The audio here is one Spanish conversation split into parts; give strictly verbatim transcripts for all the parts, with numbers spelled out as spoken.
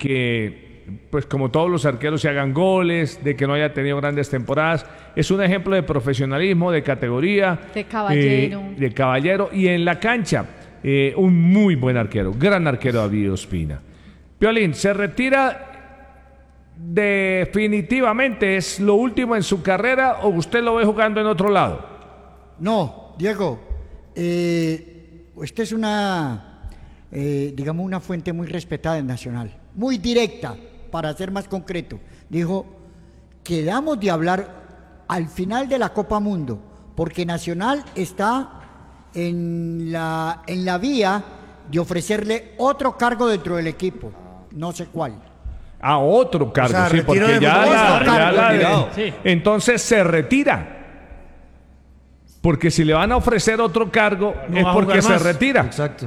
que, pues como todos los arqueros, se hagan goles, de que no haya tenido grandes temporadas. Es un ejemplo de profesionalismo, de categoría. De caballero. Eh, de caballero. Y en la cancha, eh, un muy buen arquero, gran arquero David Ospina. Piolín, se retira definitivamente, ¿es lo último en su carrera o usted lo ve jugando en otro lado? No, Diego, eh, esta es una, eh, digamos, una fuente muy respetada en Nacional, muy directa, para ser más concreto. Dijo, quedamos de hablar al final de la Copa Mundo, porque Nacional está en la, en la vía de ofrecerle otro cargo dentro del equipo, no sé cuál. A otro cargo, o sea, sí, porque de ya, la, cargo, ya la de, sí. entonces se retira. Porque si le van a ofrecer otro cargo No es va a porque jugar se más. retira. Exacto.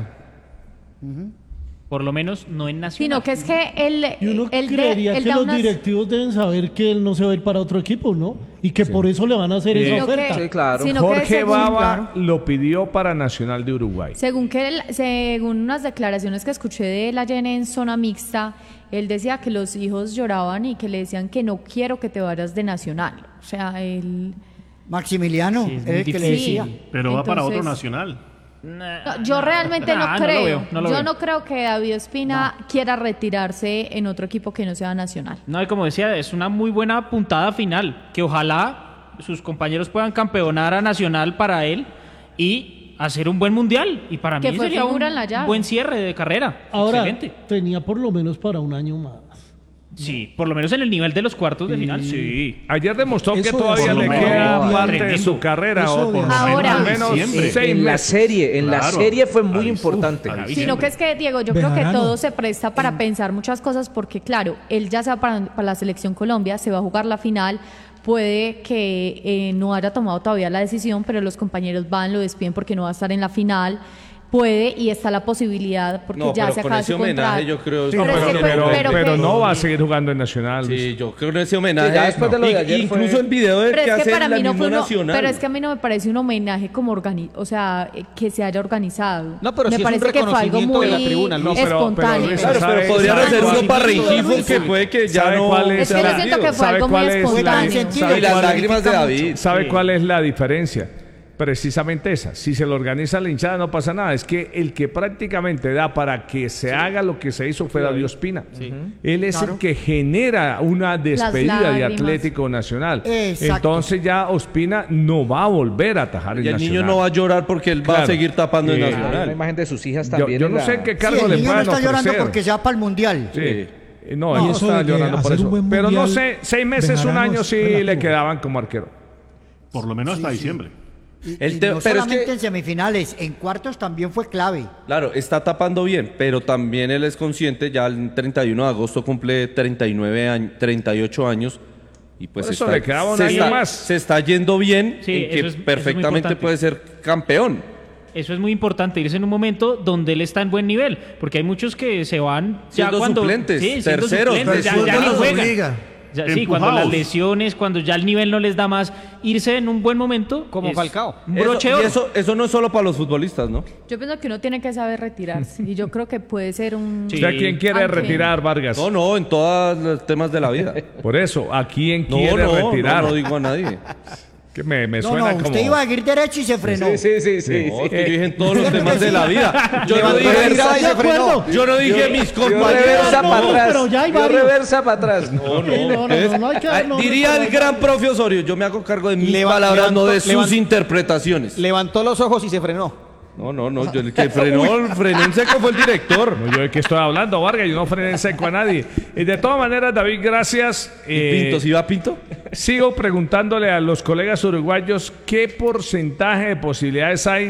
Por lo menos no en Nacional. Sino que es que él, Y uno él de- creería él que da los unas- directivos deben saber que él no se va a ir para otro equipo, ¿no? Y que por eso le van a hacer esa Sino que- oferta. Sí, claro. sino que Jorge según- Baba lo pidió para Nacional de Uruguay. Según que él- según unas declaraciones que escuché de él ayer en zona mixta, él decía que los hijos lloraban y que le decían que no quiero que te vayas de Nacional. O sea, él... Maximiliano, Sí, es es muy el que le difícil. decía. Pero va para otro Entonces- nacional. No, yo realmente no, Nah, creo. lo veo, no lo yo veo. no creo que David Ospina quiera retirarse en otro equipo que no sea Nacional. No, y como decía, es una muy buena puntada final, que ojalá sus compañeros puedan campeonar a Nacional para él y hacer un buen mundial. Y para Que mí fue sería un figura en la llave. buen cierre de carrera. Ahora, Excelente. tenía por lo menos para un año más. Sí, por lo menos en el nivel de los cuartos de final, sí. Ayer demostró que Eso todavía es le lo queda menos. parte de Tremendo. su carrera, Eso o por lo de- Ahora- menos, al menos Siempre. seis En la meses. serie, en la Claro. serie fue muy Ahí, importante. uf, ahí. Sino Siempre. que es que, Diego, yo creo que Bejarano. todo se presta para pensar muchas cosas porque, claro, él ya sea para, para la Selección Colombia, se va a jugar la final, puede que eh, no haya tomado todavía la decisión, pero los compañeros van, lo despiden porque no va a estar en la final. Puede y está la posibilidad porque No, ya pero se con acaba ese su contrato. homenaje yo creo... No, Pero es pero, que pero, pues- pero, pero que- no va a seguir jugando en Nacional. Sí, yo creo que ese homenaje... Sí, ya después de lo de Y- ayer incluso fue- el video de Pero que es que hace para el mí no mismo fue uno- Nacional. pero es que a mí no me parece un homenaje como organi o sea, eh, que se haya organizado. No, pero me sí es un parece que fue algo reconocimiento muy de la tribuna, Luis. No, pero- espontáneo. pero Luis, Claro, ¿sabe- pero podrían sabe hacer cuál- uno para Rengifo que puede que ya ¿Sabe no... cuál es Es que yo la- siento que fue ¿sabe algo muy cuál es la- espontáneo. sabe Y las cuál es- lágrimas de David. ¿Sabe Sí. cuál es la diferencia? Precisamente esa. Si se lo organiza la hinchada no pasa nada. Es que el que prácticamente da para que se haga lo que se hizo fue David Ospina. Él es el que genera una despedida de lágrimas. Atlético Nacional. Exacto. Entonces ya Ospina no va a volver a atajar en Y el Nacional. niño no va a llorar porque él va Claro. a seguir tapando en Eh, Ah, una Nacional. imagen de sus hijas Yo, también. yo en no la- sé qué Sí, cargo el le niño no puedan está llorando ofrecer. porque se va para el Mundial. Sí. Eh, No, No, él no eso está de que llorando por hacer eso. un buen Pero no mundial, sé, seis meses, un Bejarano año es sí relativo. le quedaban como arquero. Por lo menos hasta diciembre. Y, El y te- no pero es solamente que- en semifinales, en cuartos también fue clave. Claro, está tapando bien, pero también él es consciente, ya el treinta y uno de agosto cumple treinta y nueve años, treinta y ocho años, y pues Por eso está- le quedaba un se, año está, más. se está yendo bien, Sí, en eso que es- eso es muy perfectamente importante. puede ser campeón. Eso es muy importante, irse en un momento donde él está en buen nivel, porque hay muchos que se van ya Siendo cuando... suplentes, sí, siendo terceros, suplentes, ya, Fútbol ya ni los juegan. obliga. Ya, sí, cuando Empujados. las lesiones, cuando ya el nivel no les da más, irse en un buen momento. Como es Falcao. Un Eso, broche y de oro. eso, eso no es solo para los futbolistas, ¿no? Yo pienso que uno tiene que saber retirarse y yo creo que puede ser un... Sí. ¿Usted a quién quiere Aunque- retirar, Vargas? No, no, en todos los temas de la vida. Por eso, ¿a quién No, quiere no, retirar? no, no digo a nadie. Que me, me No, suena no, como... usted iba a seguir derecho y se frenó. Sí, sí, sí, sí. No, es que yo dije en todos los temas de la vida. Yo no Levantó la dije, mirada y se frenó. yo no dije mis Dio compañeros. reversa No, para atrás. pero ya hay Dio varios. reversa para atrás. No, Sí, no, no, no, no hay que- Ah, no, diría no, el no, gran profe Osorio, yo me hago cargo de mis Leva- palabras, no de levantó- sus levantó- interpretaciones. Levantó los ojos y se frenó. No, no, no, yo, el que frenó, frenó en seco fue el director. No, yo de qué estoy hablando, Vargas, yo no frené en seco a nadie. Y de todas maneras, David, gracias. Eh, ¿Pinto, sí va Pinto? Sigo preguntándole a los colegas uruguayos qué porcentaje de posibilidades hay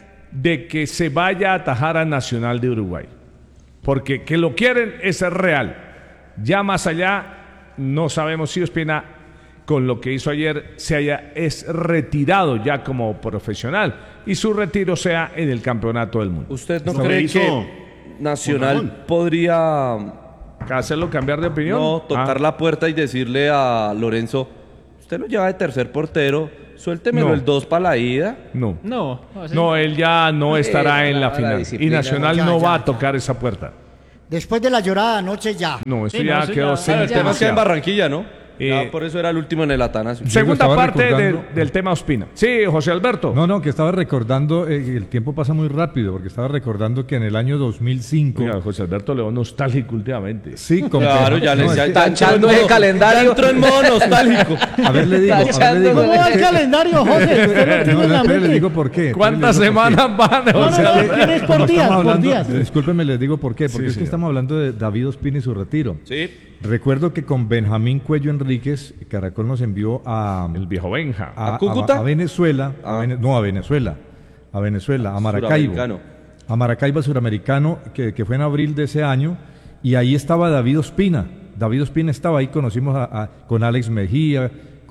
de que se vaya a atajar a Nacional de Uruguay. Porque que lo quieren es real. Ya más allá, no sabemos si Ospina, con lo que hizo ayer, se haya es retirado ya como profesional y su retiro sea en el campeonato del mundo. ¿Usted no Lo que cree hizo que Nacional Mondragón. podría ¿Hacerlo cambiar de opinión? no tocar Ah. la puerta y decirle a Lorenzo, usted lo lleva de tercer portero, suéltemelo No. el dos para la ida? No. No, o sea, No, él ya no estará Eh, en la la- la final. Y disciplina, Nacional ya, no ya, va a ya. tocar esa puerta. Después de la llorada anoche ya. No, eso Sí, no, ya eso quedó ya- serio. El tema queda en Barranquilla, ¿no? Eh, Ya por eso era el último en el Atanasio. Segunda estaba parte recordando- del, del tema Ospina. Sí, José Alberto. No, no, que estaba recordando, eh, el tiempo pasa muy rápido, porque estaba recordando que en el año dos mil cinco... Oiga, José Alberto León nostálgico últimamente. Sí, con Claro, ya no, les es ya, que- ya entró en tachando ese modo- calendario. ya entró en modo nostálgico. A ver, le digo, a ver, le digo. Tachando- ¿Cómo va el calendario, José? Usted lo tiene No, en no, la espere, mente. le digo por qué. espere, ¿Cuántas le digo por qué. semanas van, No, no, José no, Alberto? tienes por Como días, estamos por hablando, días. discúlpeme, les digo por qué, porque Sí, es que señor. estamos hablando de David Ospina y su retiro. Sí. Recuerdo que con Benjamín Cuello Enríquez, Caracol nos envió a, El viejo Benja. a, ¿A Cúcuta? a- a Venezuela, a Ah. Vene- no a Venezuela, a Venezuela, a Maracaibo. Suramericano. A Maracaibo Suramericano, que, que fue en abril de ese año, y ahí estaba David Ospina. David Ospina estaba ahí, conocimos a- a- con Alex Mejía,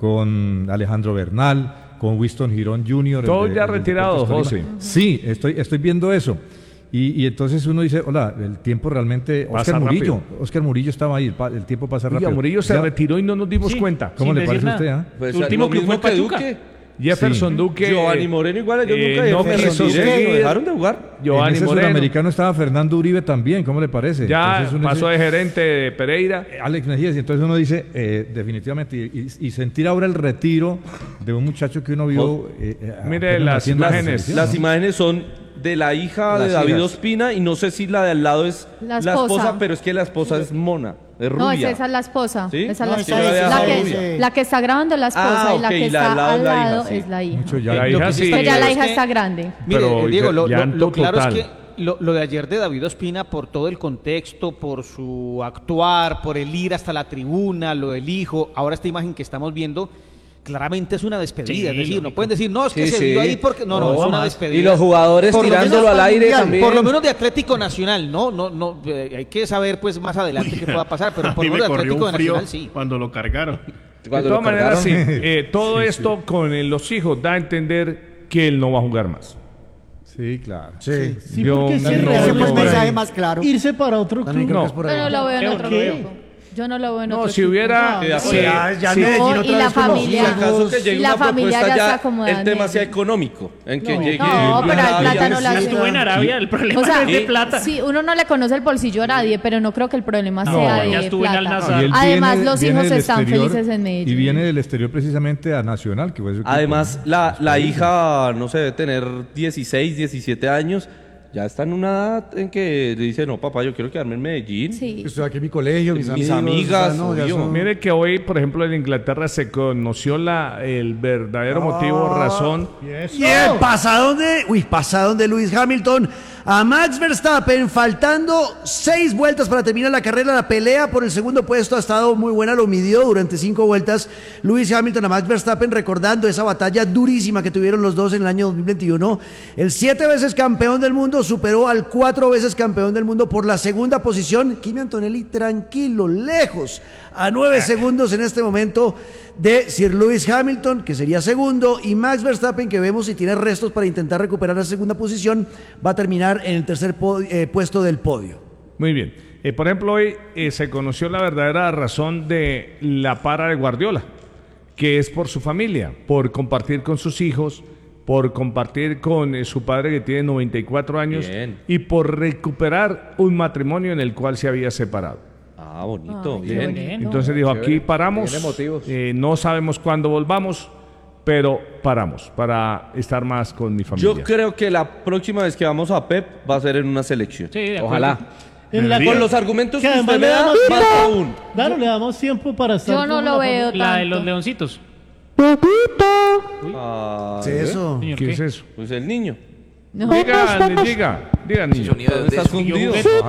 con Alejandro Bernal, con Winston Girón junior Todos el de- ya el de retirados, Deportes José. Tolima. Sí, estoy, estoy viendo eso. Y, y entonces uno dice, hola, el tiempo realmente... Pasa Oscar Murillo, rápido. Oscar Murillo estaba ahí, el, pa- el tiempo pasa Oiga, rápido. Murillo se Ya- retiró y no nos dimos Sí. cuenta. ¿Cómo Sin le decir parece a nada. usted, ah? Pues, Su último lo club mismo fue que Pachuca. Duque. Jefferson Sí. Duque. Giovanni Moreno igual, ellos eh, nunca no dejaron de quiso seguir, seguir. dejaron de jugar. Giovanni en ese Moreno. suramericano estaba Fernando Uribe también, ¿cómo le parece? Ya Entonces uno pasó dice, de gerente de Pereira. Alex Mejías, y entonces uno dice, eh, definitivamente, y, y- y sentir ahora el retiro de un muchacho que uno vio... eh, eh, Mire apenas las naciendo en la imágenes. selección, Las ¿no? imágenes son de la hija de Las David hijas. Ospina y no sé si la de al lado es La la esposa. esposa, pero es que la esposa es mona, es rubia. No, esa, esa es la esposa. ¿Sí? Esa es No, la esa esposa. es- la, esa que, es- la que está grabando es la esposa Ah, y la ok, que y la está al lado al es la lado hija, sí. es la hija. Mucho ya. La Lo hija que sí. sí está Pero ya claro la es hija que- está grande. Mire, Pero eh, Diego, lo, lo- llanto lo claro total. es que lo, lo de ayer de David Ospina, por todo el contexto, por su actuar, por el ir hasta la tribuna, lo del hijo, ahora esta imagen que estamos viendo, claramente es una despedida. Sí, es decir, no lógico. pueden decir, no, es que Sí, se sí. dio ahí porque. No, no, No, es una más. despedida. Y los jugadores Por lo tirándolo menos al para el aire Mundial, también. Por lo menos de Atlético Nacional, no, no, no. eh, hay que saber, pues, más adelante qué pueda pasar, pero A por mí lo me menos de corrió Atlético un frío Nacional sí. cuando lo cargaron. De Cuando todas lo maneras, sí. cargaron. eh, todo esto con eh, los hijos da a entender que él no va a jugar más. Sí, claro. Sí. Sí, Yo porque si no- es Ese real, fue el ¿no? mensaje más claro. Irse para otro club. No. por Yo ahí. no lo veo en Qué otro horrible. grupo. Yo no lo veo en No, otro si equipo. hubiera- No, Sí, no. sí. Ya, ya Sí. Medellín No, otra y la vez con los familia- Si acaso que llegue Y la una familia propuesta ya ya, está acomodada el tema en sea eso. económico, en que No. llegue No, pero el Arabia. plata no la Ya hace. estuvo en Arabia, el problema Pues O sea, no es de plata. sí, uno no le conoce el bolsillo a nadie, pero no creo que el problema sea de ya estuvo en plata. Al-Nassr. Y él Además, viene- los viene hijos del están exterior, felices en Medellín. Y viene del exterior precisamente a Nacional, que fue su equipo. Además, la, la hija, no sé, debe tener dieciséis, diecisiete años. Ya está en una edad en que dice, no, papá, yo quiero quedarme en Medellín. Sí. Estoy aquí en mi colegio, mis, Mis amigos, amigas, o sea, no, ya obvio. son- Mire que hoy, por ejemplo, en Inglaterra se conoció la, el verdadero motivo, razón. Bien, pasadón de, uy, pasadón de Lewis Hamilton a Max Verstappen, faltando seis vueltas para terminar la carrera. La pelea por el segundo puesto ha estado muy buena, lo midió durante cinco vueltas Lewis Hamilton a Max Verstappen, recordando esa batalla durísima que tuvieron los dos en el año dos mil veintiuno. El siete veces campeón del mundo superó al cuatro veces campeón del mundo por la segunda posición. Kimi Antonelli tranquilo, lejos, a nueve segundos en este momento de Sir Lewis Hamilton, que sería segundo, y Max Verstappen, que vemos si tiene restos para intentar recuperar la segunda posición, va a terminar en el tercer po- eh, puesto del podio. Muy bien. Eh, por ejemplo, hoy eh, se conoció la verdadera razón de la para de Guardiola, que es por su familia, por compartir con sus hijos, por compartir con eh, su padre que tiene noventa y cuatro años Bien. y por recuperar un matrimonio en el cual se había separado. Ah, bonito, Ay, qué bien. bonito. Entonces dijo, aquí paramos, Tiene motivos. eh, no sabemos cuándo volvamos, pero paramos para estar más con mi familia. Yo creo que la próxima vez que vamos a Pep va a ser en una selección. Sí, de acuerdo. Ojalá. En la Con los argumentos que, que usted además me le da, damos más tiempo. aún. Claro, le damos tiempo para estar. Yo no con lo la veo familia. La de tanto. los leoncitos. Ah, ¿Qué es eso? Señor, ¿Qué ¿qué? es eso? Pues el niño. No. Diga, diga, diga, niño. ¿Dónde está escondido?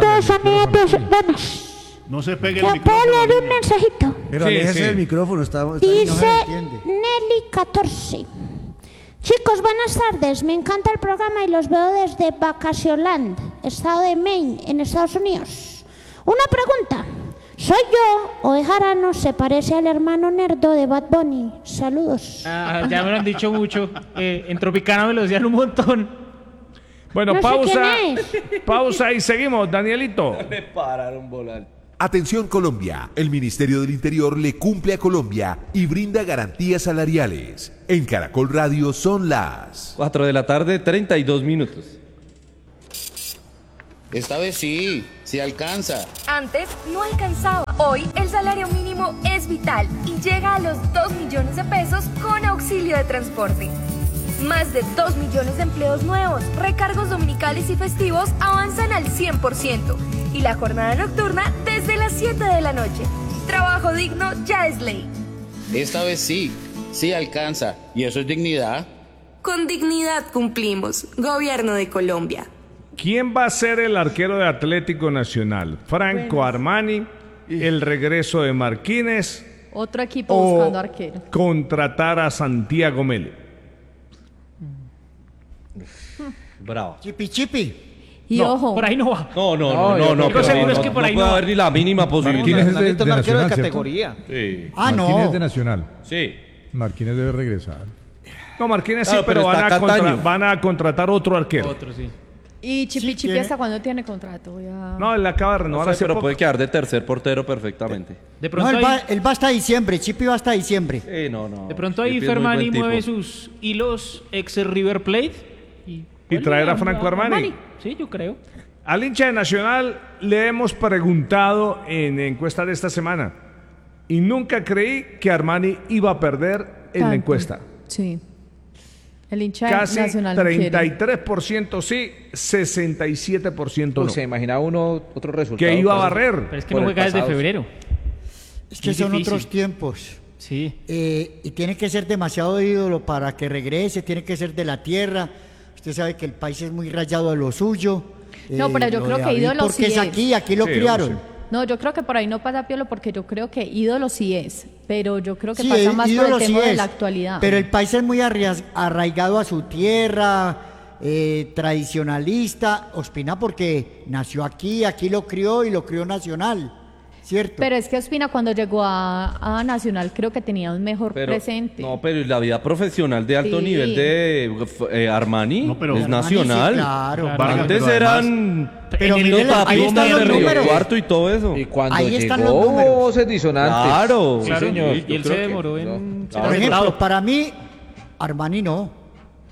No se pegue Yo el puedo micrófono. leer un mensajito. Pero Sí, aléjese sí. del micrófono, está, está- no se Dice le entiende. Nelly catorce. Chicos, buenas tardes. Me encanta el programa y los veo desde Vacacionland, estado de Maine, en Estados Unidos. Una pregunta. ¿Soy yo o Ejarano se parece al hermano nerdo de Bad Bunny? Saludos. Ah, ya me lo han dicho mucho. Eh, en Tropicana me lo decían un montón. Bueno, No sé pausa, quién pausa y seguimos, Danielito. Le pararon volar. Atención Colombia, el Ministerio del Interior le cumple a Colombia y brinda garantías salariales. En Caracol Radio son las... cuatro de la tarde, treinta y dos minutos. Esta vez sí, sí alcanza. Antes no alcanzaba. Hoy el salario mínimo es vital y llega a los dos millones de pesos con auxilio de transporte. Más de dos millones de empleos nuevos, recargos dominicales y festivos avanzan al cien por ciento y la jornada nocturna desde las siete de la noche. Trabajo digno ya es ley. Esta vez sí, sí alcanza. ¿Y eso es dignidad? Con dignidad cumplimos. Gobierno de Colombia. ¿Quién va a ser el arquero de Atlético Nacional? ¿Franco Armani? ¿El regreso de Marquínez? Otro equipo o buscando arquero. ¿Contratar a Santiago Mele? Bravo. Chipi chipi. Y No, ojo. Por ahí no va. No, no, no, No, no, yo no, creo pero seguro no, es que por no ahí puede no. haber ni la mínima posibilidad. Martínez es de, Necesita de un arquero de Nacional, ¿cierto? categoría. Sí, Ah, Martínez no. es de Nacional. sí. Martínez debe regresar. No, Marquínez sí, Claro, pero, pero van, está a contra- Cataño. van a contratar otro arquero. Otro, sí. ¿Y Chipi Sí, Chipi tiene- hasta cuándo tiene contrato? Voy a... No, él acaba de No renovar sé, hace pero poco. puede quedar de tercer portero perfectamente. De No, pronto él va, ahí, él va hasta diciembre. Chipi va hasta diciembre. Sí, no, no. de pronto ahí Chipi es muy Fermani buen tipo. mueve sus hilos ex River Plate y, Y traer a Franco Armani. Sí, yo creo. Al hincha de Nacional le hemos preguntado en encuesta de esta semana y nunca creí que Armani iba a perder en Tanto. la encuesta. Sí. El hincha Casi nacional no treinta y quiere. tres por ciento sí, sesenta y siete por ciento no. Pues se imagina uno otro resultado. Que iba a pues, barrer. Pero es que Por no el juega desde pasado. febrero. Es que Muy son difícil. otros tiempos. Sí. Eh, y tiene que ser demasiado ídolo para que regrese, tiene que ser de la tierra. Usted sabe que el país es muy rayado a lo suyo. No, pero yo lo creo de que David, ídolo porque sí es es. aquí, aquí lo Sí, criaron. sí. No, yo creo que por ahí no pasa Piolo porque yo creo que ídolo sí es, pero yo creo que Sí, pasa el más por ídolo el sí tema de es, la actualidad. Pero el país es muy arrais- arraigado a su tierra, eh, tradicionalista. Ospina porque nació aquí, aquí lo crió y lo crió Nacional, ¿cierto? Pero es que Ospina cuando llegó a, a Nacional creo que tenía un mejor Pero, presente. no, pero ¿y la vida profesional de alto Sí. nivel de eh, Armani No, pero- es Armani nacional. sí, claro. Vargas, Antes pero eran Pero en el mire, los ahí papitos están de los Río números. Cuarto y todo eso. Y cuando Ahí están llegó, los números. voces disonantes. Claro. Sí, Claro, señor. y él Yo se creo que- demoró en no. ser Por aceptado. ejemplo, para mí, Armani no.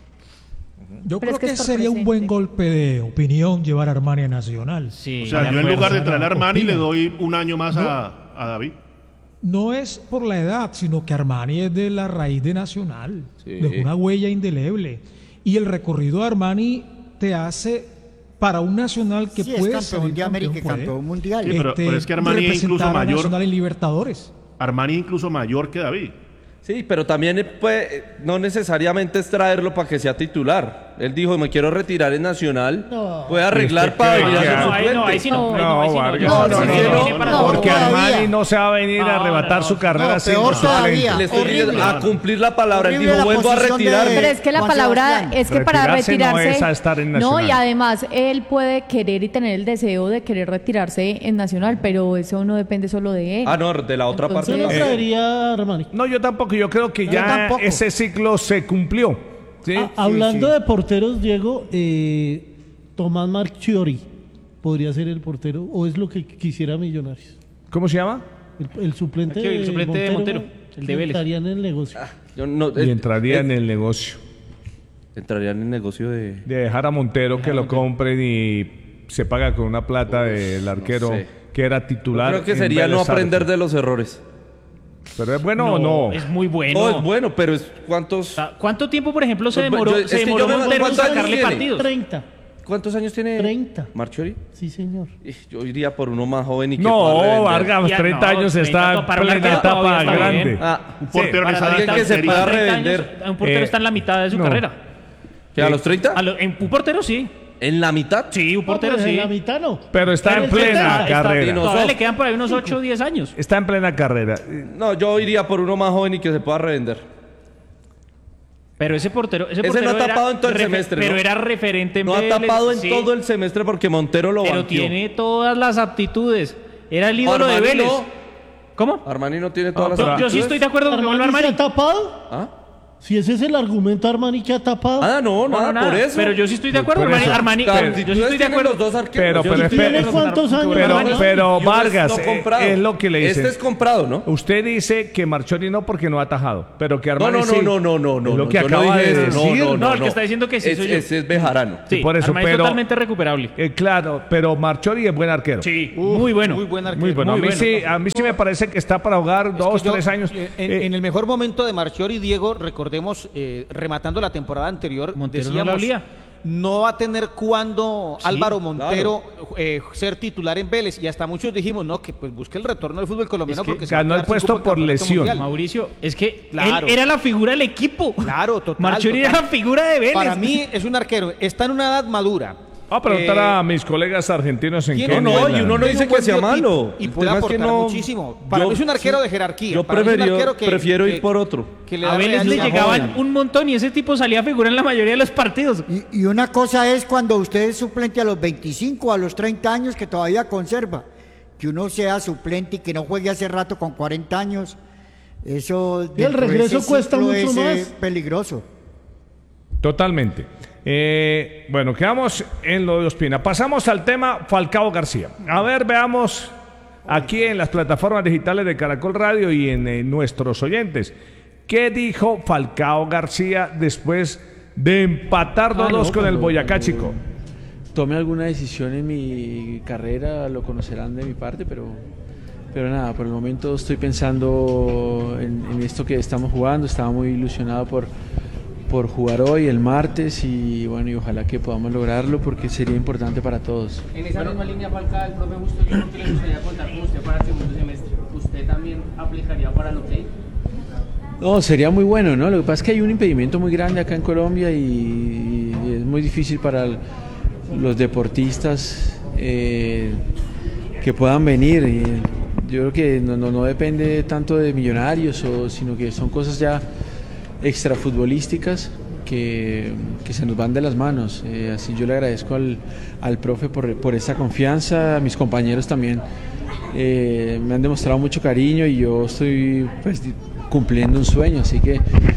Yo Pero creo es que que, es por sería un presente. buen golpe de opinión llevar a Armani a Nacional. Sí, O sea, de yo en acuerdo. lugar de traer a Armani Opina. le doy un año más a, a David. No es por la edad, sino que Armani es de la raíz de Nacional. Sí. Dejó una huella indeleble. Y el recorrido de Armani te hace para un Nacional que Sí, es puede campeón salir de América y campeón, puede, campeón mundial. Sí, pero- pero es que Armani es representar incluso a mayor. Nacional en Libertadores. Armani incluso mayor que David. Sí, pero también eh, puede, no necesariamente es traerlo para que sea titular. Él dijo, me quiero retirar en Nacional. No. Puede arreglar ¿Usted para cree venir a que- ser No, ahí suplente. no, ahí sí no. ahí No, ahí sí Vargas. Yo No, creo que no, viene no, para no, todo. Porque todavía. Armani no se va a venir a No, arrebatar no, su carrera no, sin peor suplente. todavía. Le estoy Horrible. diciendo, a cumplir la palabra. Él Horrible dijo, la vuelvo a posición de- retirarme. Pero es que la Juan palabra Sebastián. es que para Retirarse no retirarse es a estar en no, Nacional. y además él puede querer y tener el deseo de querer retirarse en Nacional, pero eso no depende solo de él. Ah, no, de la otra Entonces- Yo no parte. traería a Armani. No, yo tampoco. Yo creo que Yo ya tampoco. ese ciclo se cumplió. ¿sí? A- hablando sí. de porteros, Diego, eh, Tomás Marchiori podría ser el portero, o es lo que quisiera Millonarios. ¿Cómo se llama? El, el suplente, Aquí, el suplente de Montero, el de Vélez. Estaría en el negocio. Yo no, Y eh, entraría eh, en el negocio. Entraría en el negocio de... De dejar a Montero que lo compren y se paga con una plata del arquero sé. que era Yo titular. creo que en sería no Vélez aprender Sarsfield. de los errores. ¿Pero es bueno o no? Es muy bueno. No, es bueno, pero es ¿cuántos, ¿Cuánto tiempo, por ejemplo, se Pues, demoró, yo- es se que demoró yo me- Montero en ¿cuántos años sacarle tiene? partidos? treinta. ¿Cuántos años tiene treinta. Marchiori? Sí, señor. Ih, Yo iría por uno más joven y que No, pueda revender. Vargas, Ya, treinta no, años treinta está en para un plena arquero etapa todavía está grande. bien. Ah, Un portero Para en esa alguien edad que tan se seria. pueda treinta revender. años, un portero Eh, está en la mitad de su no. carrera. ¿Que a los treinta? A lo- en un portero sí. ¿En la mitad? Sí, un portero No, pues, sí. en la mitad no. Pero está en Pero el plena setenta, carrera. está- Todavía le quedan por ahí unos ocho o diez años. Está en plena carrera. No, yo iría por uno más joven y que se pueda revender. Pero ese portero, ese Ese portero no ha era tapado en todo el refe- semestre, Pero ¿no? era referente en No ha Vélez, tapado en sí. todo el semestre porque Montero lo Pero banqueó. tiene todas las aptitudes. Era el ídolo de Armani Vélez. no. ¿Cómo? Armani no tiene todas Ah, las pero- Yo sí aptitudes. estoy de acuerdo con que vuelva ¿Armani se Armani. ha tapado? ¿Ah? Si ese es el argumento, Armani que ha tapado. Ah, no, No, nada, no, nada. por eso. Pero yo sí estoy de acuerdo, Por Armani. eso. Armani Claro, yo sí ustedes estoy de tienen acuerdo. los dos arqueros. Pero, Yo pero, sí espere- ¿Tiene cuántos años? pero, Armani? pero Yo Vargas, no eh, comprado. es lo que le dicen. Este es comprado, ¿no? Usted dice que Marchori no porque no ha atajado, pero que No, Armani no, sí. no, no, no, no. Es lo no, que yo no acaba dije de eso. decir. No, no, No, el que está diciendo que sí Es- soy yo. Ese es Bejarano. Sí, por eso, Armani es pero- totalmente recuperable. Eh, claro, pero Marchori es buen arquero. Sí, muy bueno. Muy buen arquero. Muy bueno. Muy a, mí bueno. sí, a mí sí me parece que está para jugar Es dos, que yo, tres años. eh, En, Eh, en el mejor momento de Marchiori, Diego, recordemos, eh, rematando la temporada anterior, Montero no decíamos, la olía. no va a tener cuando Sí, Álvaro Montero eh, ser titular en Vélez. Y hasta muchos dijimos, no, que pues busque el retorno del fútbol colombiano Es que porque se va a ganó el quedar sin puesto cupo en por campeonato lesión. mundial. Mauricio, es que Claro. él era la figura del equipo. Claro, total. Marchori total. era la figura de Vélez. Para mí es un arquero, está en una edad madura. Voy a preguntar Eh, a mis colegas argentinos en tiene qué un No, nivel y andan. uno no Tiene dice un que buen sea biotipo malo. y El puede tema es que aportar no- muchísimo. Para yo- mí es un arquero sí, de jerarquía. Yo Para mí es un prefiero, arquero que- prefiero que- ir por otro. que le A da Vélez le realidad. llegaban un montón y ese tipo salía a figurar en la mayoría de los partidos. Y, y una cosa es cuando usted es suplente a los veinticinco, a los treinta años que todavía conserva. Que uno sea suplente y que no juegue hace rato con cuarenta años. Eso Y el dentro de regreso ese cuesta ciclo mucho es, más. eh, peligroso. Totalmente. Eh, bueno, quedamos en lo de Ospina. Pasamos al tema Falcao García. A ver, veamos aquí en las plataformas digitales de Caracol Radio y en eh, nuestros oyentes. ¿Qué dijo Falcao García después de empatar dos Ah, no, con el cuando- Boyacá cuando Chico? Tome alguna decisión en mi carrera, lo conocerán de mi parte, pero, pero nada, por el momento estoy pensando en, en esto que estamos jugando. Estaba muy ilusionado por, por jugar hoy, el martes, y bueno, y ojalá que podamos lograrlo porque sería importante para todos. En esa misma línea, Falcao, el profe Justo dijo que le gustaría contar con usted para el segundo semestre. ¿Usted también aplicaría para lo que? No, sería muy bueno, ¿no? Lo que pasa es que hay un impedimento muy grande acá en Colombia y, y es muy difícil para el- los deportistas eh, que puedan venir. Y yo creo que no, no, no depende tanto de Millonarios, o, sino que son cosas ya extrafutbolísticas que, que se nos van de las manos. Eh, así yo le agradezco al, al profe por, por esa confianza, a mis compañeros también. Eh, me han demostrado mucho cariño y yo estoy pues, di- cumpliendo un sueño, así que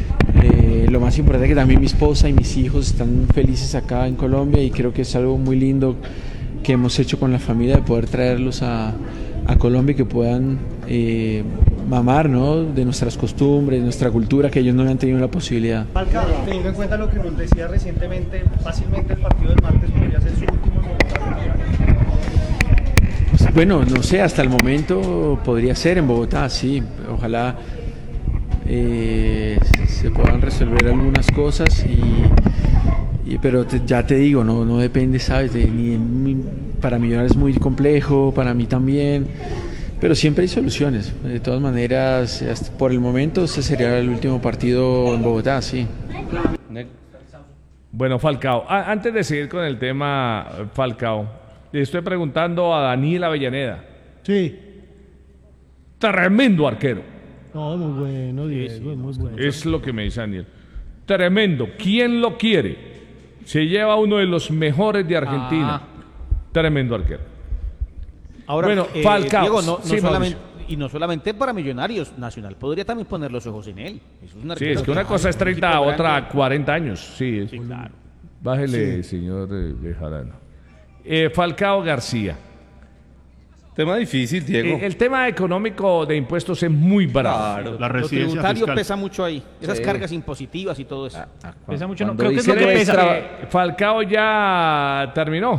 eh, lo más importante es que también mi esposa y mis hijos están felices acá en Colombia y creo que es algo muy lindo que hemos hecho con la familia de poder traerlos a, a Colombia y que puedan eh, mamar, ¿no?, de nuestras costumbres, de nuestra cultura, que ellos no habían tenido la posibilidad. Falcao, teniendo en cuenta lo que nos decía recientemente, fácilmente el partido del martes podría ser su último en Bogotá. Pues, bueno, no sé, hasta el momento podría ser en Bogotá, sí. Ojalá eh, se puedan resolver algunas cosas, y, y- pero te- ya te digo, no, no depende, ¿sabes? De, ni de mí. Para Millonarios es muy complejo, para mí también, pero siempre hay soluciones. De todas maneras, hasta por el momento ese sería el último partido en Bogotá, sí. Bueno, Falcao, a- antes de seguir con el tema eh, Falcao, le estoy preguntando a Daniel Avellaneda. Sí. Tremendo arquero. No, muy bueno, Diego, muy bueno. Es lo que me dice Daniel. Tremendo. ¿Quién lo quiere? Se lleva uno de los mejores de Argentina. Ah. Tremendo arquero. Ahora, bueno, eh, Falcao. Diego, no, no sí, solamente, Mauricio. y no solamente para Millonarios, Nacional podría también poner los ojos en él. Eso es un Sí, arquero es que una que- cosa es un treinta, equipo otra grande. cuarenta años. Sí, es. claro. Bájele, Sí. señor eh, Bejarano. Eh, Falcao García. Tema difícil, Diego. Eh, el tema económico de impuestos es muy bravo. Claro. La Lo residencia tributario fiscal. pesa mucho ahí. Esas Sí. cargas impositivas y todo eso. Pesa mucho, no, Cuando creo que es dice lo que pesa. nuestra- eh, Falcao ya terminó.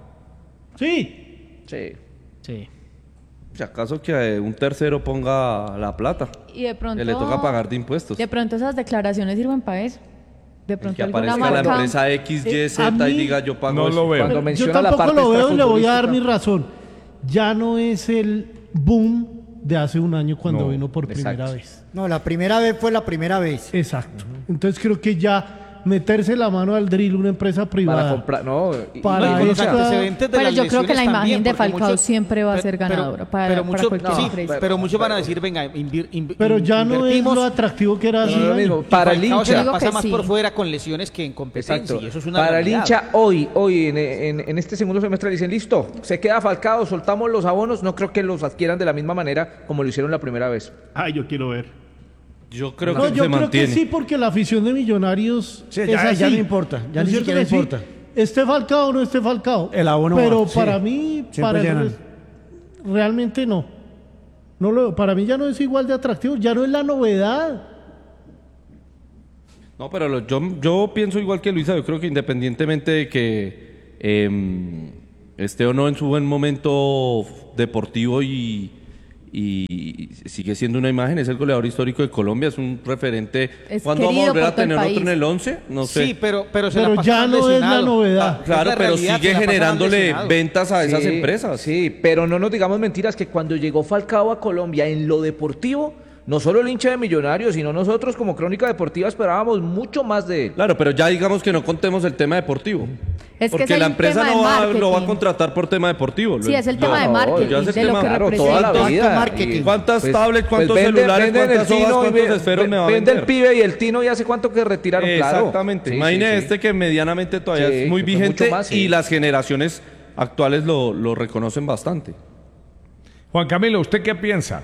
Sí. Sí. Sí. Si acaso que eh, un tercero ponga la plata, Y de pronto. que le toca pagar de impuestos. De pronto esas declaraciones sirven para eso. De pronto Que alguna aparezca la marca. empresa X, Y, A Z mí- y diga yo pago No eso. lo veo. Cuando Yo menciona la tampoco parte lo veo y le voy a dar mi extrafutbolística. razón. Ya no es el boom de hace un año cuando No, vino por exacto. primera vez. No, la primera vez fue la primera vez. Exacto. Entonces creo que ya meterse la mano al drill una empresa privada. comprar, no, y- para y con los esta- antecedentes de Pero las yo creo que la lesiones imagen también, de porque Falcao muchos- siempre va a pero- ser pero- ganadora para, pero para mucho- cualquier sí, empresa. pero muchos van a decir, venga, invir, inv- Pero ya no es invertimos. lo atractivo que era hace No, un lo año. mismo. Para el Falcao se hincha. la pasa que más sí. por fuera con lesiones que en competencia. Exacto. Y eso es una Para el realidad. hincha, hoy, hoy en, en- en este segundo semestre le dicen, listo, se queda Falcao, soltamos los abonos, no creo que los adquieran de la misma manera como lo hicieron la primera vez. Ay, yo quiero ver. Yo creo No, que yo se creo mantiene. que sí, porque la afición de Millonarios Sí, es ya- así. ya no importa, ya ¿No ni es cierto siquiera que sí? importa. Esté Falcao o no esté Falcao. El abono Pero va, sí. para mí, Siempre para el llenan. res- realmente no. No lo, para mí ya no es igual de atractivo, ya no es la novedad. No, pero lo- yo, yo pienso igual que Luisa, yo creo que independientemente de que eh, esté o no en su buen momento deportivo y, y sigue siendo una imagen, es el goleador histórico de Colombia, es un referente. Es ¿Cuándo vamos a querido volver a por todo el tener otro país. en el once? No sé. Sí, pero, pero se Pero la pasa ya no es la lesionado. novedad. Ah, Claro, es la pero realidad, sigue se la pasa generándole lesionado. ventas a esas Sí, empresas. Sí, pero no nos digamos mentiras que cuando llegó Falcao a Colombia en lo deportivo, no solo el hincha de Millonarios, sino nosotros como Crónica Deportiva esperábamos mucho más de él. Claro, pero ya digamos que no contemos el tema deportivo. Es que porque es la el empresa tema no de va, lo va a marketing. contratar por tema deportivo. Sí, es el Lo- tema de no, marketing, ya es el de lo tema- que Claro, representa. toda la vida. marketing. Y- ¿Cuántas pues- tablets, pues cuántos vende- celulares, venden el cuántas hojas, Tino y cuántos ve- esferos me va a vende el vender? pibe y el Tino y hace cuánto que retiraron, claro. Exactamente. Sí, Imagine sí, sí. este que medianamente todavía Sí, es muy que fue vigente mucho más, sí. y las generaciones actuales lo, lo reconocen bastante. Juan Camilo, ¿usted qué piensa?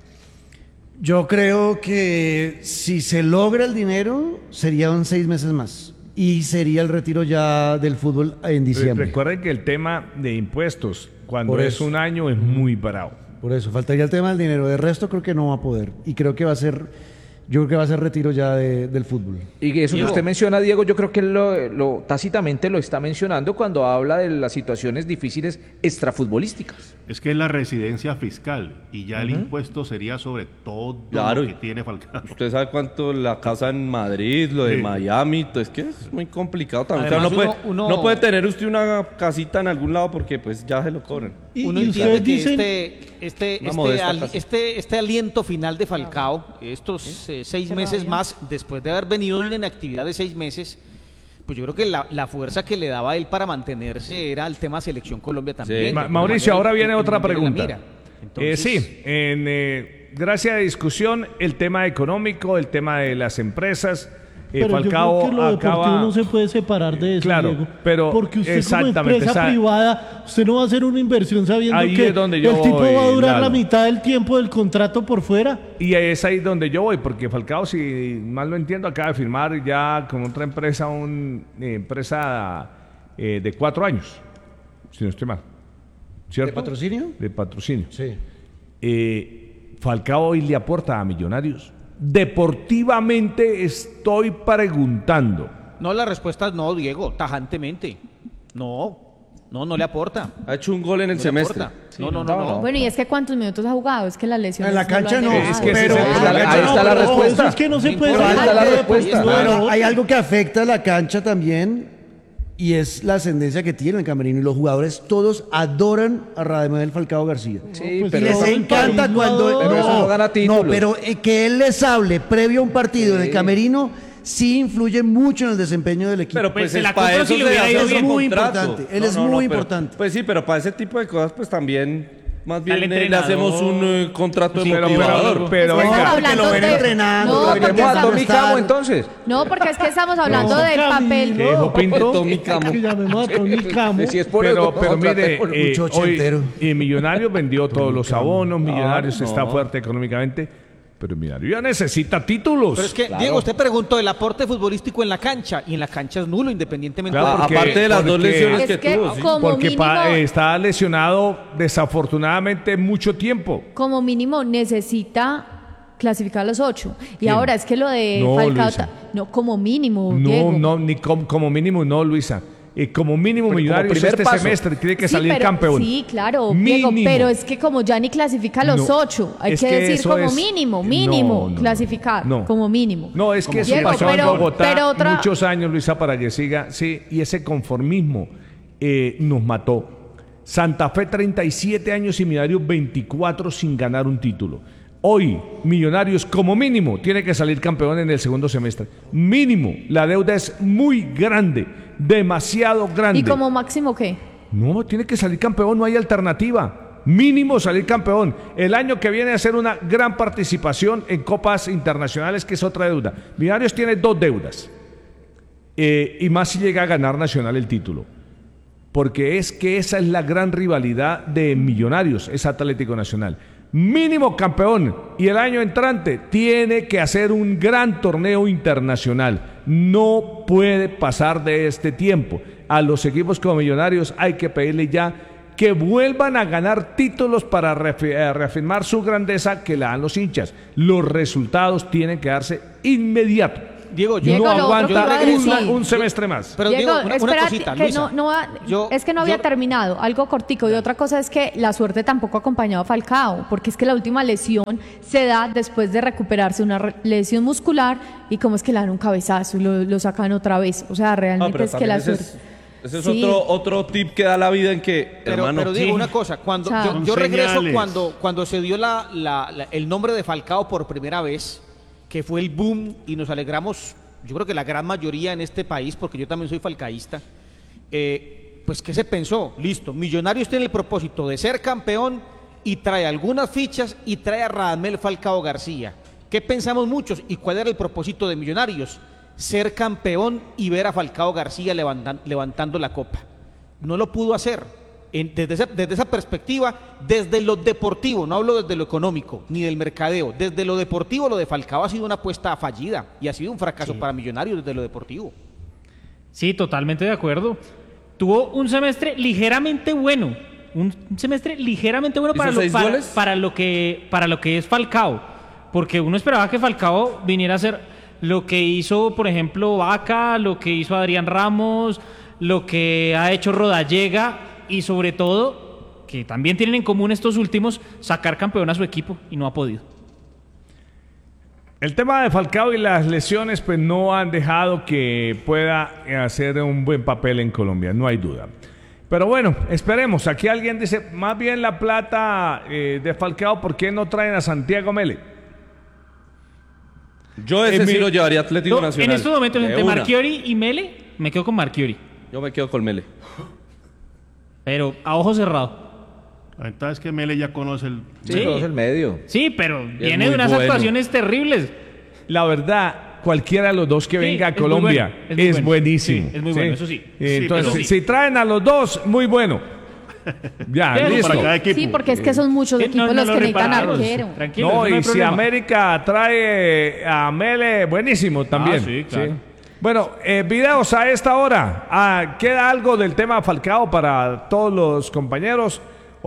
Yo creo que si se logra el dinero, serían seis meses más. Y sería el retiro ya del fútbol en diciembre. Recuerden que el tema de impuestos, cuando Por es eso. un año, es muy bravo. Por eso, faltaría el tema del dinero. De resto, creo que no va a poder. Y creo que va a ser, yo creo que va a ser retiro ya de- del fútbol. Y eso que Diego. usted menciona, Diego, yo creo que él lo, lo- tácitamente lo está mencionando cuando habla de las situaciones difíciles extrafutbolísticas. Es que es la residencia fiscal y ya el impuesto sería sobre todo Claro. lo que tiene Falcao. Usted sabe cuánto la casa en Madrid, lo de Sí. Miami, es que es muy complicado también. Además, O sea, no, uno- puede, uno- no puede tener usted una casita en algún lado porque pues ya se lo cobran. Y, Uno y entiende ustedes que dicen, este, este, Una este, modesta al- casa. este, este aliento final de Falcao, estos eh, seis Qué meses rabia. más, después de haber venido en actividad de seis meses, pues yo creo que la, la fuerza que le daba a él para mantenerse era el tema Selección Colombia también. Ma- que Mauricio, fue ahora el- viene el otra Mundial en la pregunta. mira. Eh, Entonces, sí, en eh, gracia de discusión, el tema económico, el tema de las empresas. Eh, pero Falcao yo creo que lo deportivo acaba. no se puede separar de eso, Claro, Diego. pero porque usted como exactamente, empresa esa- privada, usted no va a hacer una inversión sabiendo Ahí que es donde yo el tipo voy, va a durar la Lalo. mitad del tiempo del contrato por fuera. Y es ahí donde yo voy, porque Falcao, si mal lo entiendo, acaba de firmar ya con otra empresa, una empresa eh, de cuatro años, si no estoy mal. ¿Cierto? ¿De patrocinio? De patrocinio. Sí. Eh, Falcao hoy le aporta a Millonarios. Deportivamente estoy preguntando. No, la respuesta es no, Diego, tajantemente. No, no, no le aporta. Ha hecho un gol en el No le semestre. aporta. No, no, no, no. Bueno, y es que ¿cuántos minutos ha jugado? Es que las lesiones En la lo cancha han no, dejado. Es que ese pero es el Ahí está, problema. ahí está la pero respuesta. eso es que no se puede Ahí está dejar la de respuesta. deportivo. Bueno, hay algo que afecta a la cancha también y es la ascendencia que tiene el camerino. Y los jugadores todos adoran a Radamel Falcao García. Sí, pues Y pero les eso- encanta París cuando... no- Pero eso no gana títulos. no, pero eh, que él les hable previo a un partido en Sí. el camerino sí influye mucho en el desempeño del equipo. Pero pues, Pues se es la para compro eso si le se hubiera hace ido ese bien. Muy contrato. importante, él es muy pero- importante. pues sí, pero para ese tipo de cosas pues también más bien Al eh, le entrenador. hacemos un eh, contrato Sí, pero- motivador. pero- pero Es que venga, estamos porque lo hablando ven de- entrenando, No, lo porque veremos Llamó a cuando Tommy está- Camo entonces. No, porque es que estamos hablando No, del papel. Camilo. ¿Qué dijo Pinto? Tommy Camo. Que llamemos a Tony Camo. Si es por Pero, eso, pero no, mire, tratémoslo. eh, mucho hoy ochentero. eh, Millonarios vendió todos los abonos, Millonarios no. está fuerte económicamente, pero Millonarios ya necesita títulos. Pero es que, Diego, usted preguntó el aporte futbolístico en la cancha, y en la cancha es nulo, independientemente Claro, de porque- Aparte de las dos porque- lesiones Es que, que tuvo, sí. como porque pa- mínimo- eh, está lesionado desafortunadamente mucho tiempo. Como mínimo necesita clasificar a los ocho. Y ¿Quién? ahora es que lo de No, Falcao, Luisa. ta- no, como mínimo, No, Diego. no, ni com- como mínimo no, Luisa. Eh, como mínimo Como Millonarios primer este paso. semestre tiene que Sí, salir pero- campeón. Sí, claro, Diego, Mínimo. pero es que como ya ni clasifica a los No, ocho, hay es que, que decir eso como es- mínimo, no, mínimo, no, no. clasificar, No. como mínimo. No, es que eso Diego, pasó pero- en Bogotá pero otra- muchos años, Luisa, para que siga. Sí, y ese conformismo eh, nos mató. Santa Fe, treinta y siete años y Millonarios, veinticuatro sin ganar un título. Hoy, Millonarios, como mínimo, tiene que salir campeón en el segundo semestre. Mínimo. La deuda es muy grande, demasiado grande. ¿Y como máximo qué? No, tiene que salir campeón, no hay alternativa. Mínimo salir campeón. El año que viene a hacer una gran participación en copas internacionales, que es otra deuda. Millonarios tiene dos deudas. Eh, y más si llega a ganar Nacional el título. Porque es que esa es la gran rivalidad de Millonarios, es Atlético Nacional. mínimo campeón, y el año entrante tiene que hacer un gran torneo internacional. No puede pasar de este tiempo. A los equipos como Millonarios hay que pedirle ya que vuelvan a ganar títulos para reafirmar su grandeza que la dan los hinchas. Los resultados tienen que darse inmediato. Diego, yo Diego, no lo otro que aguanta iba a una- decir. un semestre más. Pero Diego, Diego, una, una espérate, cosita, que Luisa. no, no va- Yo- es que no había yo- terminado, algo cortico. Y otra cosa es que la suerte tampoco ha acompañado a Falcao, porque es que la última lesión se da después de recuperarse una re- lesión muscular y como es que le dan un cabezazo y lo, lo sacan otra vez. O sea, No, realmente pero es que la también suerte... ese es, ese es Sí. otro, otro tip que da la vida en que, Pero, hermano, pero digo sí. una cosa, cuando O sea, yo, Son yo regreso señales. cuando, cuando se dio la, la- la- el nombre de Falcao por primera vez, que fue el boom y nos alegramos, yo creo que la gran mayoría en este país, porque yo también soy falcaísta, eh, pues ¿qué se pensó? Listo, Millonarios tiene el propósito de ser campeón y trae algunas fichas y trae a Radamel Falcao García. ¿Qué pensamos muchos? ¿Y cuál era el propósito de Millonarios? Ser campeón y ver a Falcao García levantan- levantando la copa. No lo pudo hacer. En- desde, esa, desde esa perspectiva, desde lo deportivo, no hablo desde lo económico ni del mercadeo, desde lo deportivo, lo de Falcao ha sido una apuesta fallida y ha sido un fracaso para Millonarios desde lo deportivo. Sí, totalmente de acuerdo. Tuvo un semestre ligeramente bueno, un semestre ligeramente bueno ¿Hizo para lo, seis para, goles? para lo que para lo que es Falcao, porque uno esperaba que Falcao viniera a hacer lo que hizo, por ejemplo, Vaca, lo que hizo Adrián Ramos, lo que ha hecho Rodallega y sobre todo que también tienen en común estos últimos, sacar campeón a su equipo y no ha podido. El tema de Falcao y las lesiones pues no han dejado que pueda hacer un buen papel en Colombia, no hay duda. Pero bueno, esperemos. Aquí alguien dice, más bien la plata eh, de Falcao, ¿por qué no traen a Santiago Mele? Yo ese En sí mi- lo llevaría a Atlético No, Nacional. en estos momentos De entre una. Marchiori y Mele, me quedo con Marchiori, Yo me quedo con Mele. pero a ojo cerrado. La ventaja es que Mele ya conoce el... Sí, conoce el medio. Sí, pero es viene de muy unas bueno. actuaciones terribles. La verdad, cualquiera de los dos que Sí, venga a es muy Colombia bueno, es muy es bueno. buenísimo. Sí, es muy bueno, eso sí. Eh, Entonces, pero sí. si traen a los dos, muy bueno. Ya, Pero listo. para cada equipo. Sí, porque es que son muchos Sí, equipos no, no los lo que necesitan reparamos. arquero. Tranquilo, No, eso no hay y si problema. América trae a Mele, buenísimo también. Ah, sí, claro. Bueno, eh, videos a esta hora. Ah, ¿queda algo del tema Falcao para todos los compañeros